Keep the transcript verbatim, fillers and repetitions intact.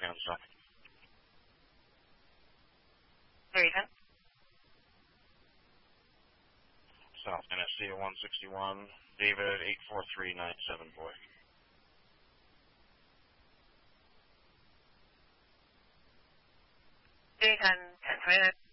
County South. Very good. South Tennessee one sixty-one, David eight four three nine seven, boy. David on ten twenty-nine.